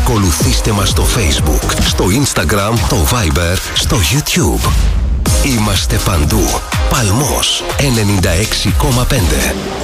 Ακολουθήστε μας στο Facebook, στο Instagram, το Viber, στο YouTube. Είμαστε παντού. Παλμός 96,5.